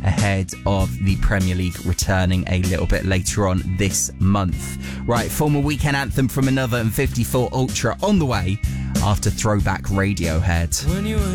ahead of the Premier League returning a little bit later on this month. Right, former weekend anthem from Another and 54 Ultra on the way after Throwback Radiohead. When you were